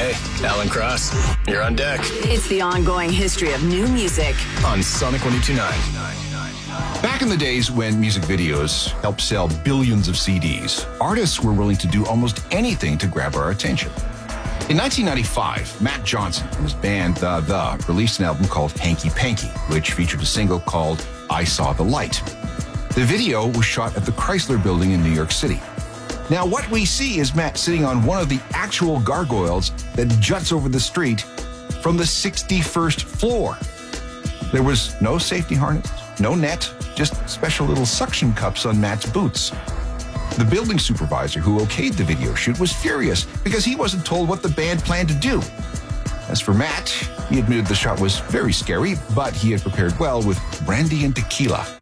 Hey, Alan Cross, you're on deck. It's the ongoing history of new music on Sonic 102.9. Back in the days when music videos helped sell billions of CDs, artists were willing to do almost anything to grab our attention. In 1995, Matt Johnson and his band The released an album called Hanky Panky, which featured a single called I Saw the Light. The video was shot at the Chrysler Building in New York City. Now, what we see is Matt sitting on one of the actual gargoyles that juts over the street from the 61st floor. There was no safety harness, no net, just special little suction cups on Matt's boots. The building supervisor who okayed the video shoot was furious because he wasn't told what the band planned to do. As for Matt, he admitted the shot was very scary, but he had prepared well with brandy and tequila.